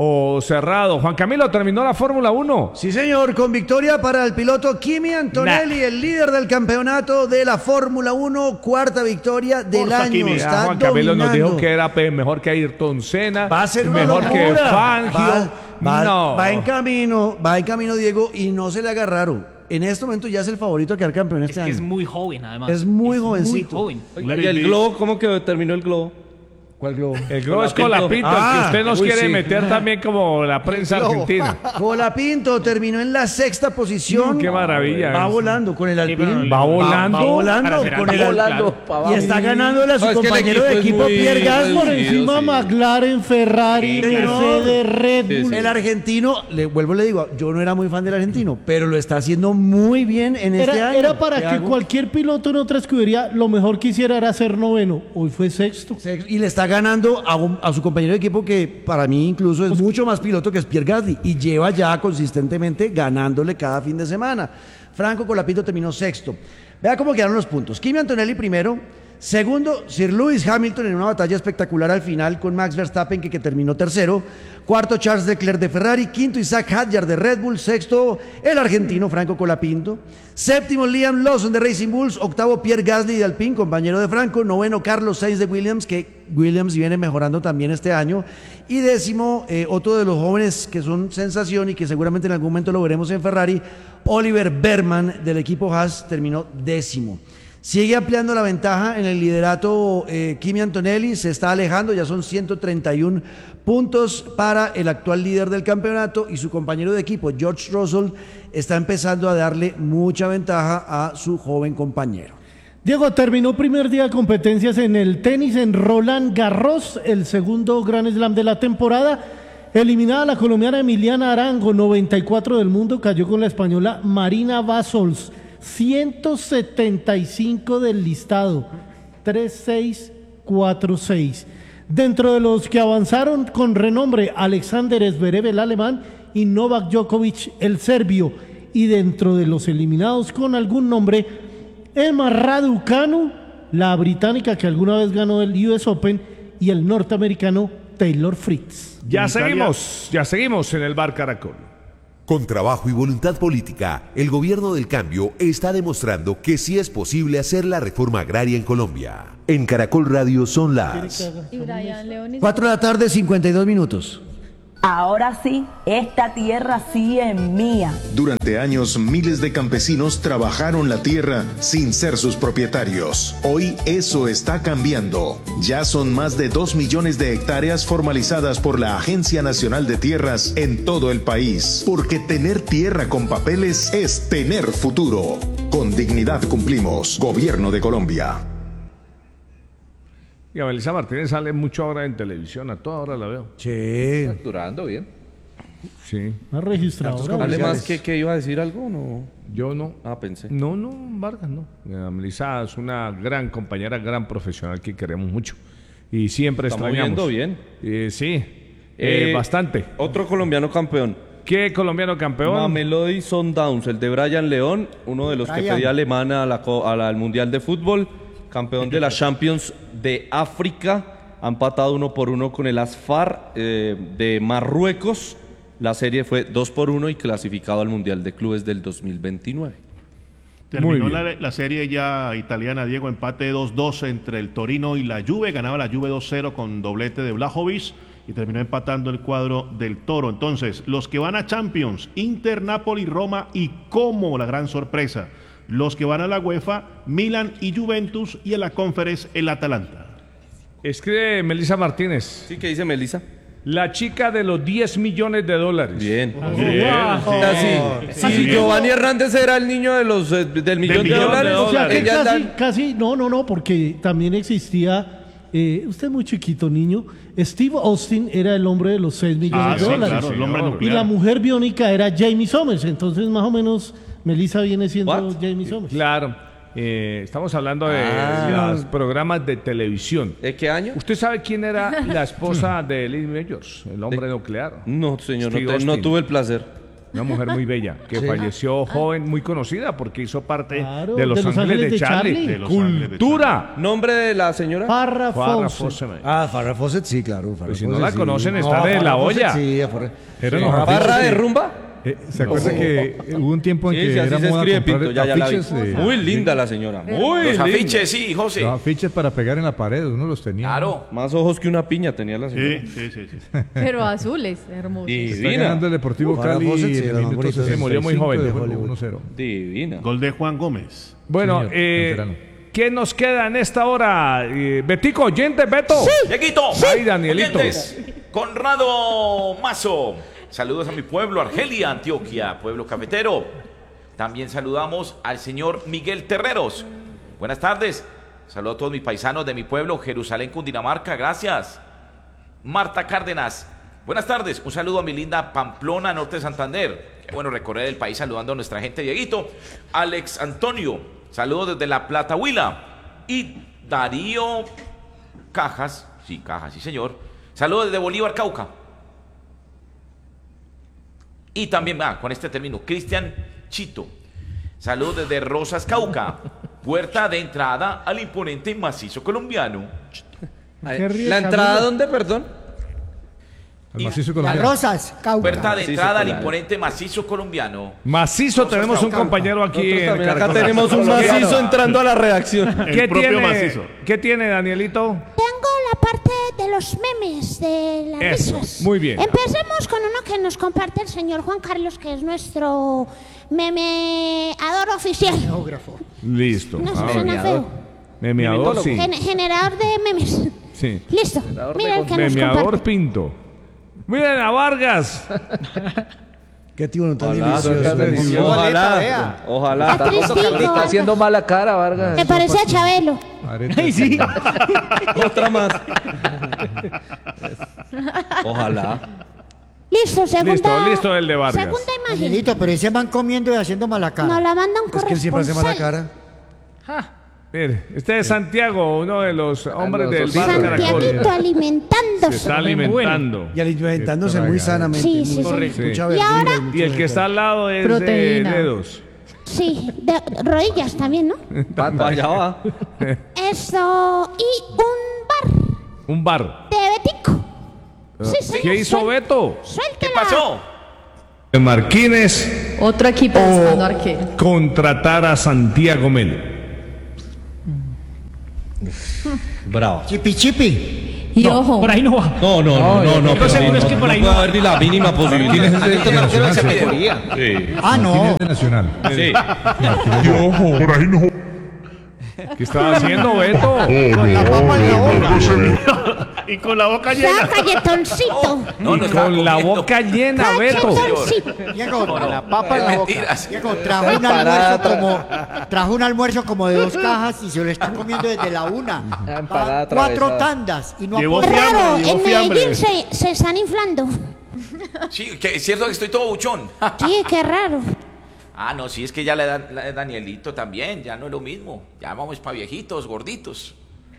o cerrado? Juan Camilo, ¿terminó la Fórmula uno? Sí, señor, con victoria para el piloto Kimi Antonelli, el líder del campeonato de la Fórmula uno, cuarta victoria del Forza año. Kimi. Está Ya, Juan Camilo nos dominando. dijo que era pe- mejor que Ayrton Senna, Va a ser una mejor que locura. Fangio. Va, va- no. va en camino, va en camino, Diego, y no se le agarraron. En este momento ya es el favorito a quedar campeón este Es que año. es muy joven, además. Es muy jovencito. Muy joven. Oiga, ¿y el globo? ¿Cómo que terminó el globo? ¿Cuál globo? El globo es Colapinto. Colapinto, Ah, el que usted nos uy, quiere sí. meter también como la prensa argentina. Colapinto terminó en la sexta posición. Mm, qué maravilla. Va volando con el Sí, Alpine. pero Va volando. Va volando Para ser con el Alpine, Alpine. claro. Y está ganándole a su No, es que el compañero de equipo es equipo muy Pierre Gasly. Por reducido, encima sí. McLaren, Ferrari, Sí, claro. Mercedes, Red Sí, Bull. sí. El argentino, le vuelvo le digo, yo no era muy fan del argentino, pero lo está haciendo muy bien en este Era, año. era para ¿Qué que hago? cualquier piloto en otra escudería lo mejor que hiciera era ser noveno. Hoy fue sexto. Y le está ganando a, un- a su compañero de equipo que para mí incluso es mucho más piloto que es Pierre Gasly y lleva ya consistentemente ganándole cada fin de semana. Franco Colapinto terminó sexto. Vea cómo quedaron los puntos. Kimi Antonelli primero. Segundo, Sir Lewis Hamilton en una batalla espectacular al final con Max Verstappen que, que terminó tercero. Cuarto, Charles Leclerc de Ferrari. Quinto, Isaac Hadjar de Red Bull. Sexto, el argentino Franco Colapinto. Séptimo, Liam Lawson de Racing Bulls. Octavo, Pierre Gasly de Alpine, compañero de Franco. Noveno, Carlos Sainz de Williams, que Williams viene mejorando también este año. Y décimo, eh, otro de los jóvenes que son sensación y que seguramente en algún momento lo veremos en Ferrari, Oliver Berman del equipo Haas, terminó décimo. Sigue ampliando la ventaja en el liderato eh, Kimi Antonelli, se está alejando, ya son ciento treinta y uno puntos para el actual líder del campeonato y su compañero de equipo, George Russell, está empezando a darle mucha ventaja a su joven compañero. Diego, terminó primer día de competencias en el tenis en Roland Garros, el segundo Grand Slam de la temporada. Eliminada la colombiana Emiliana Arango, noventa y cuatro del mundo, cayó con la española Marina Basols, ciento setenta y cinco del listado, tres seis cuatro seis. Dentro de los que avanzaron con renombre, Alexander Zverev, el alemán, y Novak Djokovic, el serbio. Y dentro de los eliminados con algún nombre, Emma Raducanu, la británica que alguna vez ganó el U S Open, y el norteamericano Taylor Fritz. Ya seguimos, ya seguimos en el Bar Caracol. Con trabajo y voluntad política, el gobierno del cambio está demostrando que sí es posible hacer la reforma agraria en Colombia. En Caracol Radio son las cuatro de la tarde, cincuenta y dos minutos. Ahora sí, esta tierra sí es mía. Durante años, miles de campesinos trabajaron la tierra sin ser sus propietarios. Hoy eso está cambiando. Ya son más de dos millones de hectáreas formalizadas por la Agencia Nacional de Tierras en todo el país. Porque tener tierra con papeles es tener futuro. Con dignidad cumplimos. Gobierno de Colombia. Y a Melissa Martínez sale mucho ahora en televisión, a toda hora la veo. Sí. Facturando bien. Sí. Ha registrado. ¿Vale más que, que iba a decir algo o no? Yo no. Ah, pensé. No, no, Vargas, no. Eh, Melissa es una gran compañera, gran profesional que queremos mucho. Y siempre Estamos extrañamos. viendo bien. Eh, sí, eh, Eh, bastante. Otro colombiano campeón. ¿Qué colombiano campeón? Mamelodi Sundowns, el de Brian León, uno de los que Brian. pedía Alemania a la co- a la- al Mundial de Fútbol, campeón de la Champions de África, ha empatado uno por uno con el Asfar eh, de Marruecos. La serie fue dos por uno y clasificado al Mundial de Clubes del dos mil veintinueve. Terminó la, la serie ya italiana, Diego, empate dos dos entre el Torino y la Juve. Ganaba la Juve dos cero con doblete de Vlahovic y terminó empatando el cuadro del Toro. Entonces, los que van a Champions, Inter, Napoli, Roma y como la gran sorpresa, los que van a la UEFA, Milan y Juventus, y a la Conference, el Atalanta. Escribe Melissa Martínez. Sí, ¿qué dice Melissa? La chica de los diez millones de dólares. Bien. Bien. Así. Sí. Si Giovanni Hernández era el niño de los eh, del millón de millón de dólares, O sea, que ella casi, anda- casi, no, no, no, porque también existía, eh, usted es muy chiquito, niño, Steve Austin era el hombre de los seis millones Ah, de sí, dólares. claro, el hombre y nuclear. la mujer biónica era Jamie Summers, entonces más o menos Melissa viene siendo Jamie Summers. Claro. Eh, estamos hablando de Ah. los programas de televisión. ¿De qué año? ¿Usted sabe quién era la esposa de Lee Majors, el hombre nuclear? No, señor, no, Steve te- no Austin. tuve el placer. Una mujer muy bella, que Sí. falleció joven, muy conocida, porque hizo parte Claro, de Los, Ángeles, de Charlie. De Los Ángeles de ¡Cultura! ¿Nombre de la señora? Farrah Farrah Fawcett. Fawcett. Ah, Farrah Fawcett, sí, claro. Farrah Pues si no Fawcett, la sí. conocen, No, está de Farrah la Fawcett, olla. Sí, Farrah- Era sí. una ¿Barra de afiche- rumba? Eh, ¿Se acuerda No. que hubo un tiempo en Sí, que sí, así era se moda escribe, comprar Pinto, ya, ya la vi. afiches de- Muy linda la señora, muy Los linda. afiches, sí, José. Los afiches para pegar en la pared, uno los tenía. Claro. Más ojos que una piña tenía la señora. Sí, sí, sí. sí. Pero azules, hermosos. Está ganando el Deportivo Farrah Cali Fawcett, sí, en era el más minuto bonito, sesenta y se murió muy cinco joven. de De juego, Hollywood. uno cero. Divina. Gol de Juan Gómez. Bueno, Señor, eh, veterano. ¿qué nos queda en esta hora? Eh, Betico, oyente, Beto. Dieguito. Ay, Danielito. Oyentes, Conrado Mazo. Saludos a mi pueblo, Argelia, Antioquia, pueblo cafetero. También saludamos al señor Miguel Terreros. Buenas tardes. Saludo a todos mis paisanos de mi pueblo, Jerusalén, Cundinamarca. Gracias. Marta Cárdenas. Buenas tardes. Un saludo a mi linda Pamplona, norte de Santander. Qué bueno recorrer el país saludando a nuestra gente, Dieguito. Alex Antonio. Saludos desde La Plata, Huila. Y Darío Cajas. Sí, Cajas, sí, señor. Saludos desde Bolívar, Cauca. Y también, ah, con este término, Cristian Chito. Saludos desde Rosas, Cauca. Puerta de entrada al imponente macizo colombiano. ¿La entrada dónde, perdón? Al macizo Las colombiano. Rosas, Cauca. Puerta de Macizo entrada al colombiano. imponente macizo colombiano. Macizo, Rosas, tenemos un Cauca. compañero aquí Nosotros en también acá Caracol. tenemos un macizo entrando a la redacción. ¿Qué El propio tiene, macizo. ¿Qué tiene, Danielito? Tengo la parte de los memes, de las Eso, risas. muy bien. Empecemos con uno que nos comparte el señor Juan Carlos, que es nuestro memeador oficial. Listo. No A se ver. suena feo. Memeador, sí. Gen- generador de memes. Sí. Listo. Mira el que nos Memeador comparte. Pinto. Miren a Vargas. Qué tío tan Ojalá, delicioso. ojalá, ojalá. Está tristico. Está haciendo mala cara, Vargas. Me parece a Chabelo. Ay, sí. Otra más. Ojalá. Listo, segunda. Listo, listo el de Vargas. Segunda imagen. Danielito, pero ese van comiendo y haciendo mala cara. Nos la manda un Es que él siempre hace mala corresponsal. cara. Mire, este es Santiago, uno de los hombres del bar Caracol. Santiaguito alimentándose. Se está alimentando. Y alimentándose muy sanamente. Sí, sí, sí. Correcto. Sí. Mucha Y verdura ahora- mucho Y el que está al lado es Proteína. de dedos. Sí, de rodillas también, ¿no? Allá va. Eso, y un bar Un bar. de Betico. Sí, señor, ¿Qué hizo suel- Beto? Suéltela. ¿Qué pasó? Marquines Otro equipo buscando arquero. contratar a Santiago Melo. Bravo. Chipi chipi. Y ojo, Por ahí no va. No, no, no, no, no. Lo pero seguro no, es que no, por ahí no puede no. haber ni la mínima posibilidad. Martínez es de internacional. esa Sí. categoría. Sí. Ah, no. de Nacional. Sí. Por ahí no. ¿Qué estaba haciendo Beto? Con la papa en la boca. Y con la boca Ya, llena. calletoncito. No, Y no estaba con la comiendo. boca llena, Beto. Calletoncito. Diego, Con la papa en Es la boca. mentiras. Diego, trajo un almuerzo como trajo un almuerzo como de dos cajas y se lo está comiendo desde la una. empanada Va cuatro atravesada. tandas y no ha Llevó podido. fiambre, Raro, llevó en fiambre. Medellín se, se están inflando. Sí, que es cierto que estoy todo buchón. Sí, qué raro. Ah, no, sí, es que ya la edad la de Danielito también, ya no es lo mismo. Ya vamos para viejitos, gorditos.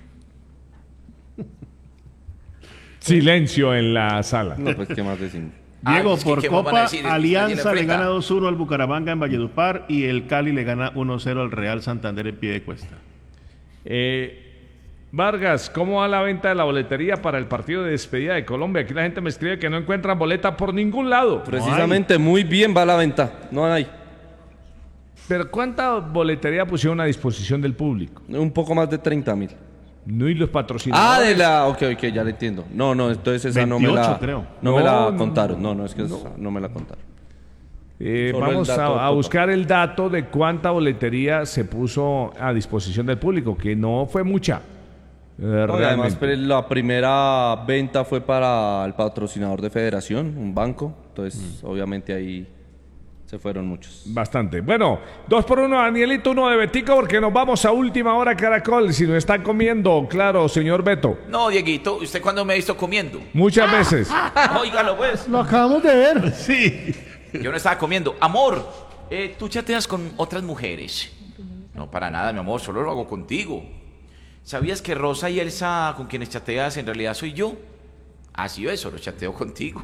Silencio en la sala. No, pues, ¿qué más decimos? Diego, Ah, es que por ¿qué más van a Copa, decir? Nadie Alianza le le enfrenta. gana dos uno al Bucaramanga en Valledupar y el Cali le gana uno cero al Real Santander en pie de cuesta. Eh, Vargas, ¿cómo va la venta de la boletería para el partido de despedida de Colombia? Aquí la gente me escribe que no encuentran boleta por ningún lado. Precisamente, muy bien va la venta. No hay. Pero ¿cuánta boletería pusieron a disposición del público? Un poco más de treinta mil. No, y los patrocinadores. Ah, de la. Ok, ok, ya le entiendo. No, no, entonces esa no me veintiocho, la. creo. No, me No, la no, contaron. No, no, es que esa no me la contaron. Eh, Solo el vamos dato a, a total. buscar el dato de cuánta boletería se puso a disposición del público, que no fue mucha. eh, No, y además, realmente. pero la primera venta fue para el patrocinador de Federación, un banco. Entonces, obviamente ahí se fueron muchos. Bastante. Bueno, dos por uno, Danielito, uno de Betico, porque nos vamos a última hora, Caracol. Si nos están comiendo, claro, señor Beto. No, Dieguito, ¿usted cuándo me ha visto comiendo? Muchas veces. Óigalo, pues. Lo acabamos de ver. Sí. Yo no estaba comiendo. Amor, eh, ¿tú chateas con otras mujeres? No, para nada, mi amor, solo lo hago contigo. ¿Sabías que Rosa y Elsa, con quienes chateas, en realidad soy yo? Así es, solo chateo contigo.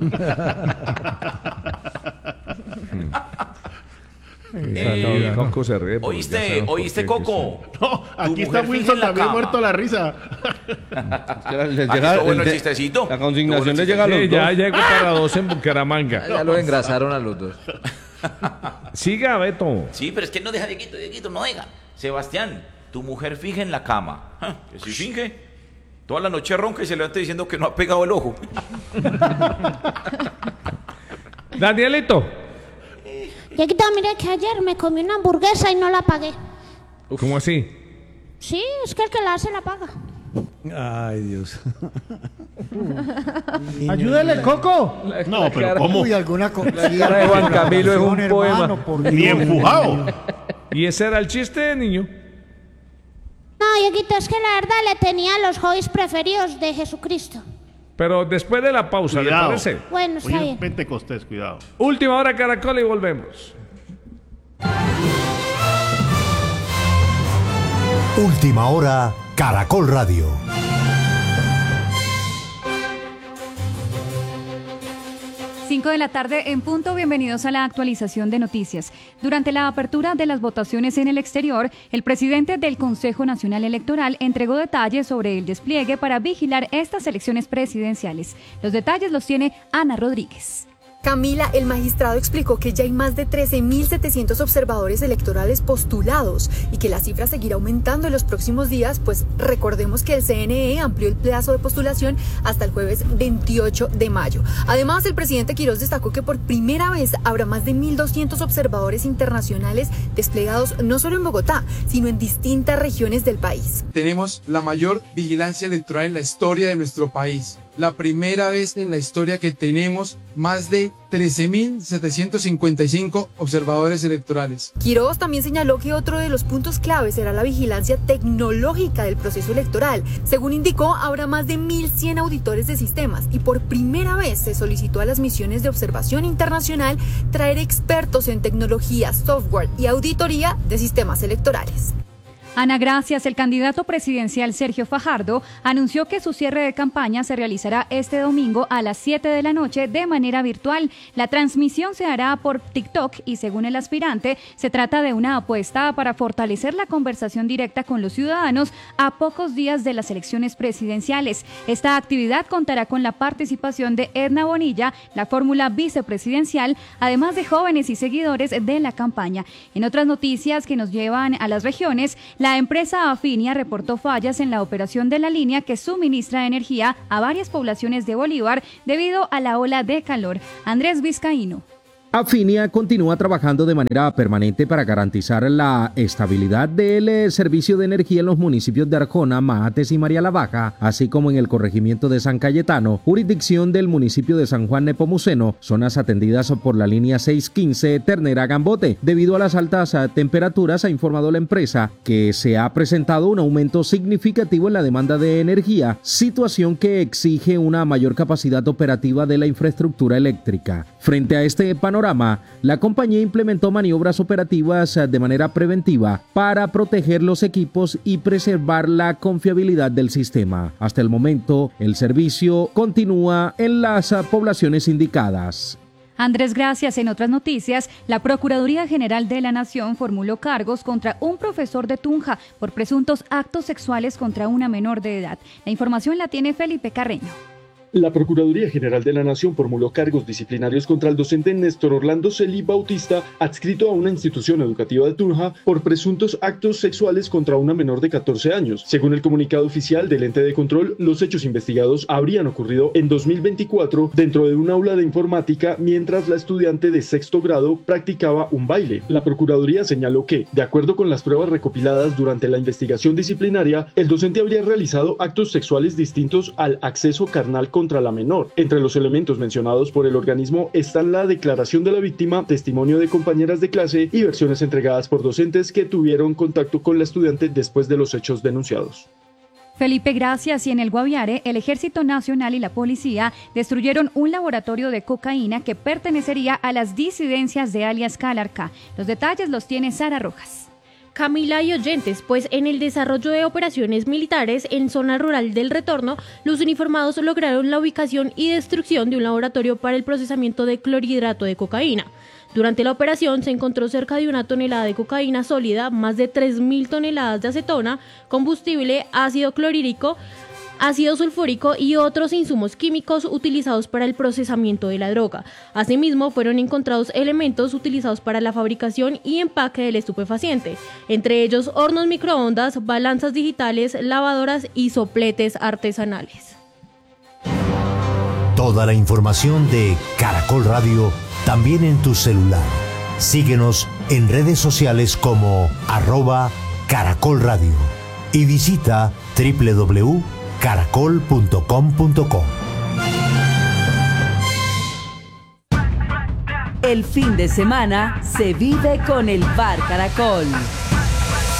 Eh, Coco se ríe porque ya ¿Oíste, sabemos por oíste, qué, Coco? No, aquí Tu está mujer Wilson finge en la también cama. muerto a la risa. Les Aquí llega estuvo bueno el el de- chistecito. La consignación Estuvo le bueno el llega a los Sí, ya dos. llego para dos en Bucaramanga. Ya los engrasaron a los dos. Siga, Beto. Sí, pero es que no deja Dieguito, Dieguito, no deja. Sebastián, tu mujer finge en la cama. Ah, que si finge, toda la noche ronca y se levanta diciendo que no ha pegado el ojo. Danielito. Dieguito, mire que ayer me comí una hamburguesa y no la pagué. ¿Cómo así? Sí, es que el que la hace la paga. Ay, Dios. Ayúdale, Coco. No, pero ¿cómo? Uy, alguna cosa. La cara de Juan Camilo es un poema. Ni empujado. ¿Y ese era el chiste, niño? No, Dieguito, es que la verdad le tenía los hobbies preferidos de Jesucristo. Pero después de la pausa, ¿le Cuidado. parece? Bueno, está Hoy es bien. Pentecostés, cuidado. Última hora, Caracol, y volvemos. Última hora, Caracol Radio. cinco de la tarde en punto, bienvenidos a la actualización de noticias. Durante la apertura de las votaciones en el exterior, el presidente del Consejo Nacional Electoral entregó detalles sobre el despliegue para vigilar estas elecciones presidenciales. Los detalles los tiene Ana Rodríguez. Camila, el magistrado explicó que ya hay más de trece mil setecientos observadores electorales postulados y que la cifra seguirá aumentando en los próximos días, pues recordemos que el C N E amplió el plazo de postulación hasta el jueves veintiocho de mayo. Además, el presidente Quirós destacó que por primera vez habrá más de mil doscientos observadores internacionales desplegados no solo en Bogotá, sino en distintas regiones del país. Tenemos la mayor vigilancia electoral en la historia de nuestro país. La primera vez en la historia que tenemos más de trece mil setecientos cincuenta y cinco observadores electorales. Quirós también señaló que otro de los puntos claves será la vigilancia tecnológica del proceso electoral. Según indicó, habrá más de mil cien auditores de sistemas y por primera vez se solicitó a las misiones de observación internacional traer expertos en tecnología, software y auditoría de sistemas electorales. Ana, gracias. El candidato presidencial Sergio Fajardo anunció que su cierre de campaña se realizará este domingo a las siete de la noche de manera virtual. La transmisión se hará por TikTok y, según el aspirante, se trata de una apuesta para fortalecer la conversación directa con los ciudadanos a pocos días de las elecciones presidenciales. Esta actividad contará con la participación de Edna Bonilla, la fórmula vicepresidencial, además de jóvenes y seguidores de la campaña. En otras noticias que nos llevan a las regiones, la La empresa Afinia reportó fallas en la operación de la línea que suministra energía a varias poblaciones de Bolívar debido a la ola de calor. Andrés Vizcaíno. Afinia continúa trabajando de manera permanente para garantizar la estabilidad del eh, servicio de energía en los municipios de Arjona, Mahates y María la Baja, así como en el corregimiento de San Cayetano, jurisdicción del municipio de San Juan Nepomuceno, zonas atendidas por la línea seiscientos quince Ternera-Gambote. Debido a las altas uh, temperaturas, ha informado la empresa que se ha presentado un aumento significativo en la demanda de energía, situación que exige una mayor capacidad operativa de la infraestructura eléctrica. Frente a este panorama, la compañía implementó maniobras operativas de manera preventiva para proteger los equipos y preservar la confiabilidad del sistema. Hasta el momento, el servicio continúa en las poblaciones indicadas. Andrés, gracias. En otras noticias, la Procuraduría General de la Nación formuló cargos contra un profesor de Tunja por presuntos actos sexuales contra una menor de edad. La información la tiene Felipe Carreño. La Procuraduría General de la Nación formuló cargos disciplinarios contra el docente Néstor Orlando Celí Bautista, adscrito a una institución educativa de Tunja, por presuntos actos sexuales contra una menor de catorce años. Según el comunicado oficial del ente de control, los hechos investigados habrían ocurrido en dos mil veinticuatro dentro de un aula de informática mientras la estudiante de sexto grado practicaba un baile. La Procuraduría señaló que, de acuerdo con las pruebas recopiladas durante la investigación disciplinaria, el docente habría realizado actos sexuales distintos al acceso carnal contra la menor. Entre los elementos mencionados por el organismo están la declaración de la víctima, testimonio de compañeras de clase y versiones entregadas por docentes que tuvieron contacto con la estudiante después de los hechos denunciados. Felipe, gracias. Y en el Guaviare, el Ejército Nacional y la Policía destruyeron un laboratorio de cocaína que pertenecería a las disidencias de alias Calarcá. Los detalles los tiene Sara Rojas. Camila y oyentes, pues en el desarrollo de operaciones militares en zona rural del Retorno, los uniformados lograron la ubicación y destrucción de un laboratorio para el procesamiento de clorhidrato de cocaína. Durante la operación se encontró cerca de una tonelada de cocaína sólida, más de tres mil toneladas de acetona, combustible, ácido clorhídrico, ácido sulfúrico y otros insumos químicos utilizados para el procesamiento de la droga. Asimismo, fueron encontrados elementos utilizados para la fabricación y empaque del estupefaciente, entre ellos hornos microondas, balanzas digitales, lavadoras y sopletes artesanales. Toda la información de Caracol Radio también en tu celular. Síguenos en redes sociales como arroba Caracol Radio y visita doble u doble u doble u punto caracol punto com punto co. El fin de semana se vive con el Bar Caracol.